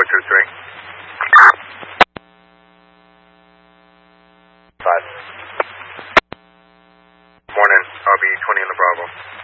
123. 5. Morning, RB 20 in the Bravo.